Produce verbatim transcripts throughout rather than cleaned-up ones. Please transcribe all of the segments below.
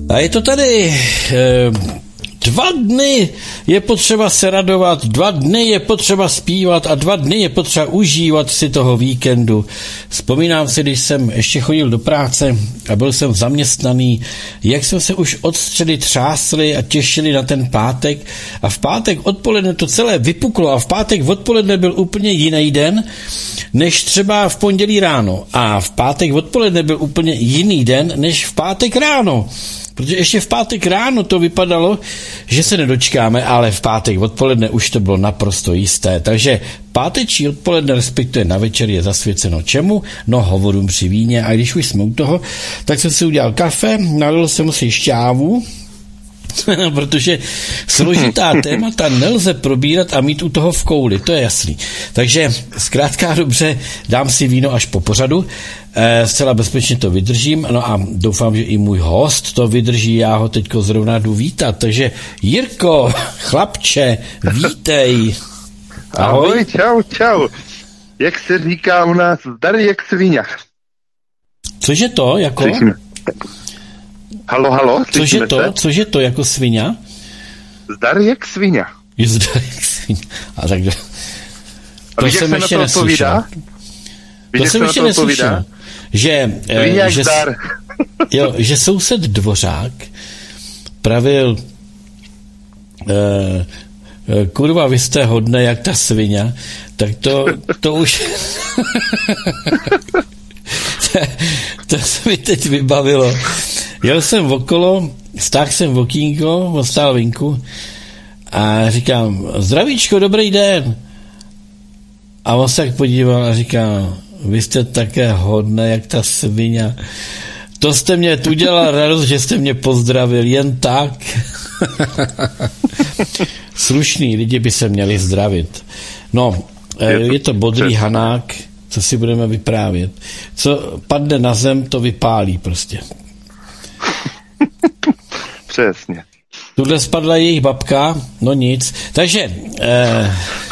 A je to tady... Eh, Dva dny je potřeba se radovat, dva dny je potřeba zpívat a dva dny je potřeba užívat si toho víkendu. Vzpomínám si, když jsem ještě chodil do práce a byl jsem zaměstnaný, jak jsme se už od středy třásli a těšili na ten pátek a v pátek odpoledne to celé vypuklo a v pátek odpoledne byl úplně jiný den, než třeba v pondělí ráno. A v pátek odpoledne byl úplně jiný den, než v pátek ráno. Protože ještě v pátek ráno to vypadalo, že se nedočkáme, ale v pátek odpoledne už to bylo naprosto jisté. Takže páteční odpoledne, respektive na večer, je zasvěceno čemu? No, hovorům při víně. A když už jsme u toho, tak jsem si udělal kafe, nalil jsem si šťávu, protože složitá témata nelze probírat a mít u toho v kouli, to je jasný. Takže zkrátka dobře, dám si víno až po pořadu, e, zcela bezpečně to vydržím, no a doufám, že i můj host to vydrží, já ho teďko zrovna jdu vítat, takže Jirko, chlapče, vítej. Ahoj. Ahoj, čau, čau. Jak se říká u nás, zdar jak svině. Cože to, jako? Slyšíme. Halo, halo, Cože to, cože to, jako svině? Zdar jak svině. Je zdar jak svině. A tak... A to jsem ještě neslyšel. To jsem ještě neslyšel. Že, eh, že, jo, že soused Dvořák pravil eh, kurva, vy jste hodné jak ta svině, tak to, to už... to, to se mi teď vybavilo. Jel jsem okolo, stáhl jsem v okýnko, ostál vinku a říkám, zdravíčko, dobrý den. A on se tak podíval a říká, vy jste také hodné, jak ta svině. To jste mě tu dělal radost, že jste mě pozdravil, jen tak. Slušný lidi by se měli zdravit. No, je to bodrý Hanák, co si budeme vyprávět. Co padne na zem, to vypálí prostě. Přesně. Tuhle spadla jejich babka, no nic. Takže... Eh...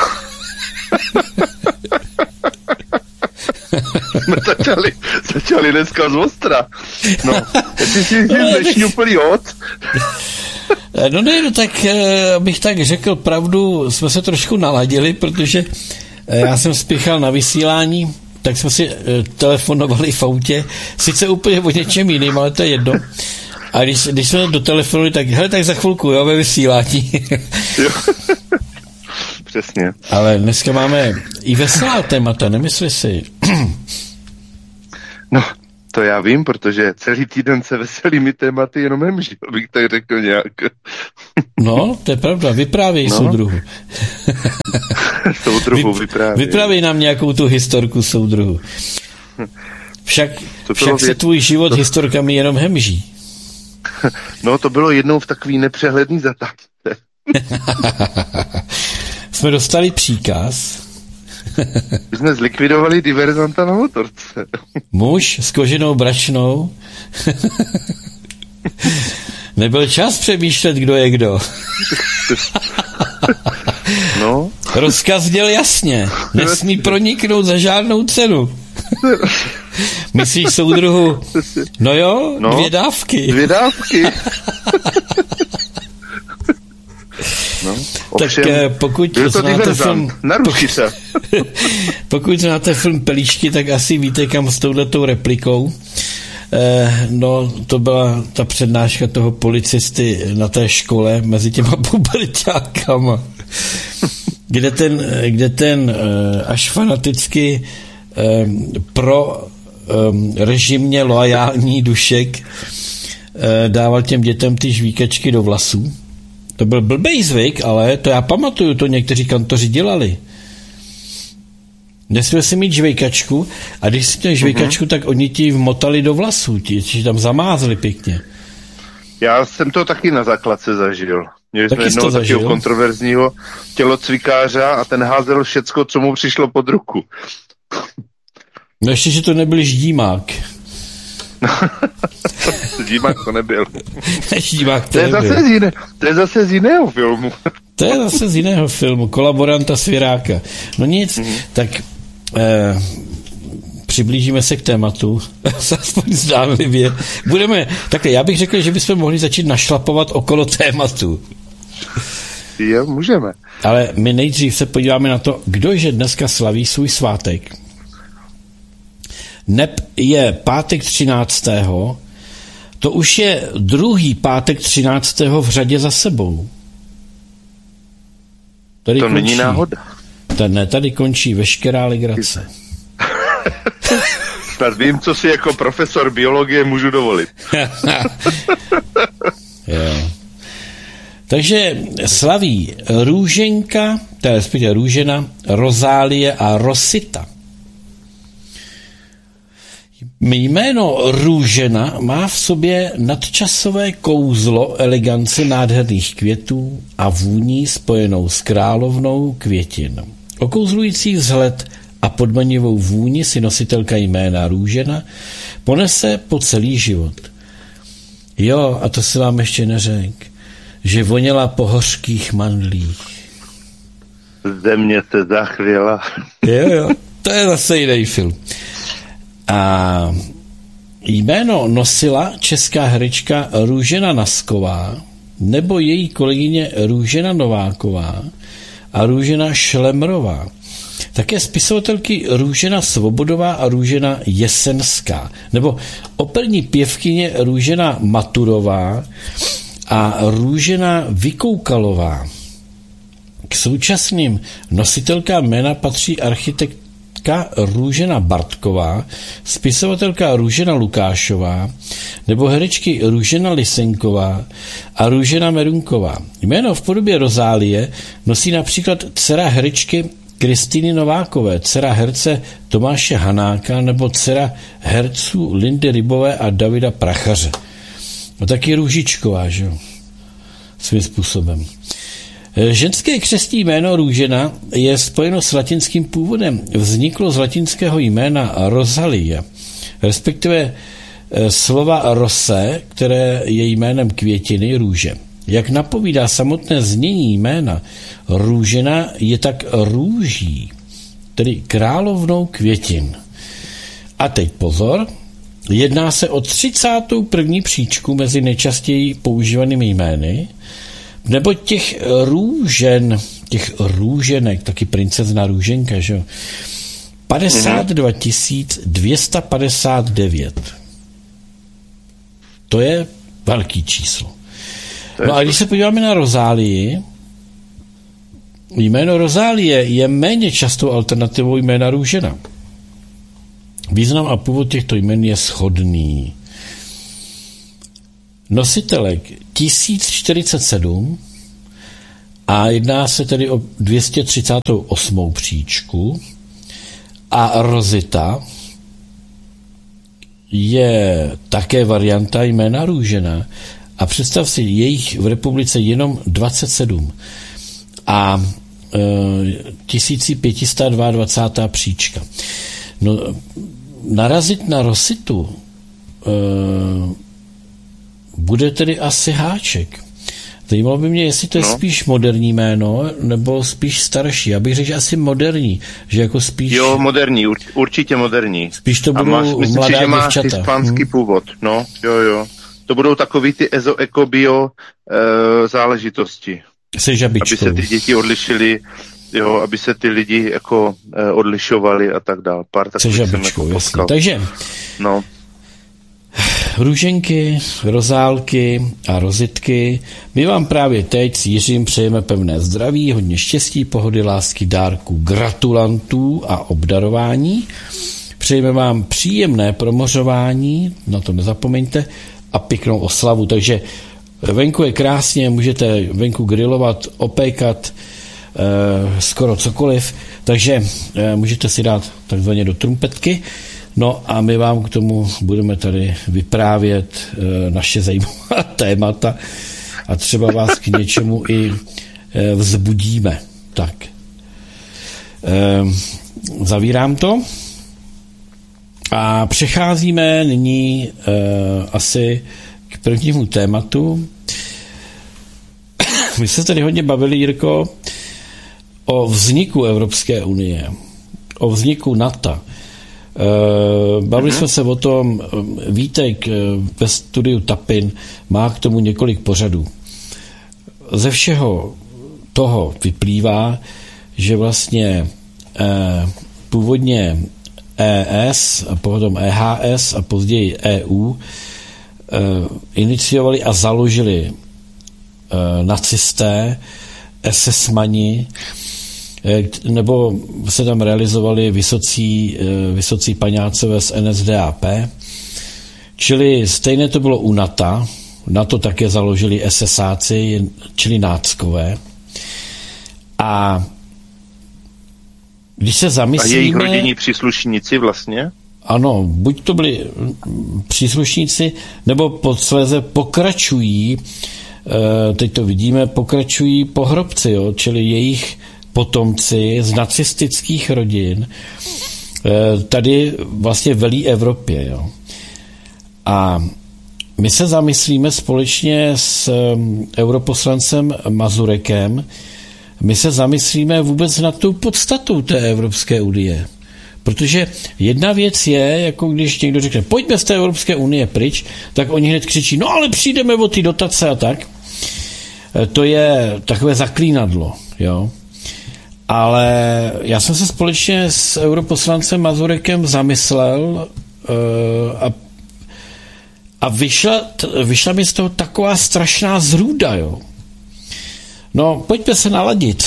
jsme začali, začali dneska z ostra. No, jestli si dnešní úplný hod. No ne, no tak, abych tak řekl pravdu, jsme se trošku naladili, protože já jsem spěchal na vysílání, tak jsme si telefonovali v autě, sice úplně o něčem jiným, ale to je jedno. A když, když jsme do telefonu, tak hele, tak za chvilku, jo, ve vysílání. Jo. Přesně. Ale dneska máme i veselá témata, nemyslí si? No, to já vím, protože celý týden se veselými tématy jenom hemží, abych tak řekl nějak. No, to je pravda, vyprávěj no. soudruhu. Soudruhu vyprávěj. Vyprávěj nám nějakou tu historku soudruhu. Však, však se tvůj život to... historkami jenom hemží. No, to bylo jednou v takový nepřehledný zatázce. Jsme dostali příkaz. My jsme zlikvidovali diverzanta na motorce. Muž s koženou brašnou. Nebyl čas přemýšlet, kdo je kdo. No. Rozkaz děl jasně. Nesmí proniknout za žádnou cenu. Myslíš, soudruhu? No jo, no, dvě dávky. Dvě dávky. No, ovšem, tak pokud znáte film, naruší se. Pokud znáte film Pelíšky, tak asi víte, kam s touhletou replikou. Eh, no, to byla ta přednáška toho policisty na té škole mezi těma puberťákama, kde ten, kde ten eh, až fanaticky eh, pro eh, režimně loajální Dušek eh, dával těm dětem ty žvíkačky do vlasů. To byl blbej zvyk, ale to já pamatuju, to někteří kantoři dělali. Nesměl si mít žvejkačku a když si měl žvejkačku, uh-huh. tak oni ti vmotali do vlasů, ti, ti tam zamázli pěkně. Já jsem to taky na základce zažil. Měli jsme jednoho takového kontroverzního tělocvikáře a ten házel všecko, co mu přišlo pod ruku. No ještě, že to nebyl ždímák. Ždímák to nebyl. Ždímák to, to, je nebyl. Zase z jiné, to je zase z jiného filmu. To je zase z jiného filmu, Kolaboranta Svěráka. No nic, mm-hmm. tak eh, přiblížíme se k tématu, aspoň zdánlivě. Budeme, takhle, já bych řekl, že bychom mohli začít našlapovat okolo tématu. Jo, můžeme. Ale my nejdřív se podíváme na to, kdože dneska slaví svůj svátek. Neb je pátek třináctého To už je druhý pátek třináctého v řadě za sebou. Tady to končí, není náhoda. Tady, ne, tady končí veškerá legrace. Snad vím, co si jako profesor biologie můžu dovolit. Jo. Takže slaví Růženka, teda respektive Růžena, Rozálie a Rosita. Jméno Růžena má v sobě nadčasové kouzlo elegance nádherných květů a vůní spojenou s královnou květin. Okouzlující vzhled a podmanivou vůni si nositelka jména Růžena ponese po celý život. Jo, a to si vám ještě neřekl, že voněla po hořkých mandlích. Země se zachvěla. Jo, jo, to je zase jiný film. A jméno nosila česká herečka Růžena Nasková nebo její kolegyně Růžena Nováková a Růžena Šlemrová. Také spisovatelky Růžena Svobodová a Růžena Jesenská, nebo operní pěvkyně Růžena Maturová a Růžena Vykoukalová. K současným nositelkám jména patří architektka Růžena Bartková, spisovatelka Růžena Lukášová nebo herečky Růžena Lisenková a Růžena Merunková. Jméno v podobě Rozálie nosí například dcera herečky Kristýny Novákové, dcera herce Tomáše Hanáka nebo dcera herců Lindy Rybové a Davida Prachaře. No taky Růžičková, že jo? Svým způsobem. Ženské křestní jméno Růžena je spojeno s latinským původem. Vzniklo z latinského jména Rosalie, respektive slova rose, které je jménem květiny růže. Jak napovídá samotné znění jména, Růžena je tak růží, tedy královnou květin. A teď pozor, jedná se o třicátou první příčku mezi nejčastěji používanými jmény, nebo těch růžen, těch růženek, taky princezna Růženka, že jo, padesát dva tisíc dvě stě padesát devět. To je velký číslo. No a když se podíváme na Rozálii, jméno Rozálie je méně častou alternativou jména Růžena. Význam a původ těchto jmen je shodný. Nositelek tisíc čtyřicet sedm a jedná se tedy o dvě stě třicátou osmou příčku a Rozita je také varianta jména Růžena a představ si, jejich v republice jenom dvacet sedm a e, tisíc pět set dvacet dva příčka. No, narazit na Rositu e, bude tedy asi háček. Zajímalo by mě, jestli to je no. spíš moderní jméno, nebo spíš starší. Já bych řekl, že asi moderní. Že jako spíš... Jo, moderní, ur, určitě moderní. Spíš to budou máš, myslím mladá si, že má děvčata. hispánský hmm. původ. No, jo, jo. To budou takový ty ezo, eko, bio e, záležitosti. Se žabičkou. Aby se ty děti odlišily, jo, aby se ty lidi jako e, odlišovali a tak dál. Pár Se žabičkou, jako jasně. Takže... No. Růženky, rozálky a rozitky. My vám právě teď s Jiřím přejeme pevné zdraví, hodně štěstí, pohody, lásky, dárků, gratulantů a obdarování. Přejeme vám příjemné promořování, na to nezapomeňte, a pěknou oslavu. Takže venku je krásně, můžete venku grilovat, opékat, eh, skoro cokoliv, takže eh, můžete si dát takzvaně do trumpetky. No a my vám k tomu budeme tady vyprávět e, naše zajímavá témata a třeba vás k něčemu i e, vzbudíme. Tak. E, zavírám to a přecházíme nyní e, asi k prvnímu tématu. My se tady hodně bavili, Jirko, o vzniku Evropské unie, o vzniku NATO. Bavili mm-hmm. jsme se o tom, Vítek ve studiu Tapin má k tomu několik pořadů. Ze všeho toho vyplývá, že vlastně eh, původně E S a potom E H S a později E U eh, iniciovali a založili eh, nacisté, esesmani, eh, nebo se tam realizovali vysocí, eh, vysocí paňácové z N S D A P, čili stejné to bylo u NATO. NATO také založili esesáci, čili náckové. A když se zamyslíme... A jejich rodinní příslušníci vlastně? Ano, buď to byli příslušníci, nebo posléze pokračují, teď to vidíme, pokračují pohrobci, jo, čili jejich potomci z nacistických rodin tady vlastně velí Evropě. Jo. A my se zamyslíme společně s europoslancem Mazurekem, my se zamyslíme vůbec nad tou podstatou té Evropské unie. Protože jedna věc je, jako když někdo řekne, pojďme z té Evropské unie pryč, tak oni hned křičí, no ale přijdeme o ty dotace a tak. To je takové zaklínadlo, jo. Ale já jsem se společně s europoslancem Mazurekem zamyslel uh, a, a vyšla, vyšla mi z toho taková strašná zrůda, jo. No, pojďme se naladit.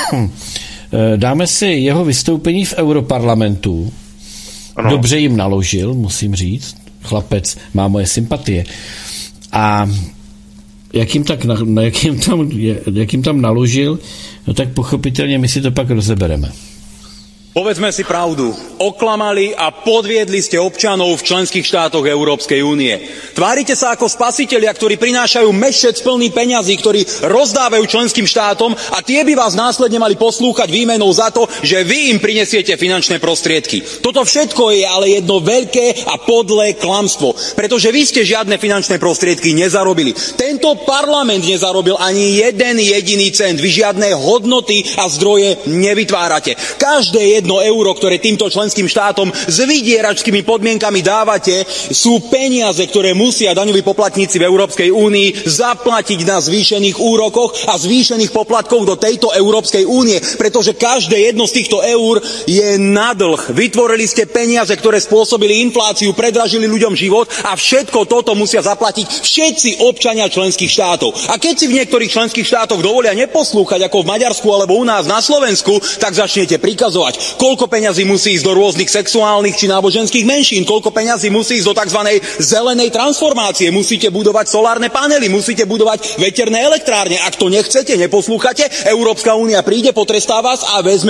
Dáme si jeho vystoupení v Europarlamentu. Ano. Dobře jim naložil, musím říct. Chlapec má moje sympatie. A jak jim, tak, jak jim, tam, jak jim tam naložil, no tak pochopitelně my si to pak rozebereme. Povedzme si pravdu. Oklamali a podviedli ste občanov v členských štátoch Európskej únie. Tvárite sa ako spasitelia, ktorí prinášajú mešec plný peňazí, ktorí rozdávajú členským štátom a tie by vás následne mali poslúchať výmenou za to, že vy im prinesiete finančné prostriedky. Toto všetko je ale jedno veľké a podlé klamstvo, pretože vy ste žiadne finančné prostriedky nezarobili. Tento parlament nezarobil ani jeden jediný cent. Vy žiadne hodnoty a zdroje nevytvárate. Každé jedno euro, ktoré týmto členským štátom s vydieračskými podmienkami dávate, sú peniaze, ktoré musia daňoví poplatníci v Európskej únii zaplatiť na zvýšených úrokoch a zvýšených poplatkoch do tejto Európskej únie, pretože každé jedno z týchto eur je na dlh. Vytvorili ste peniaze, ktoré spôsobili infláciu, predražili ľuďom život a všetko toto musia zaplatiť všetci občania členských štátov. A keď si v niektorých členských štátoch dovolia neposlúchať, ako v Maďarsku alebo u nás na Slovensku, tak začnete prikazovať. Koľko peňazí musí ísť do rôznych sexuálnych či náboženských menšín, koľko peňazí musí ísť do tzv. Zelenej transformácie, musíte budovať solárne panely, musíte budovať veterné elektrárne. Ak to nechcete, neposlúchate, Európska únia príde, potrestá vás a vezme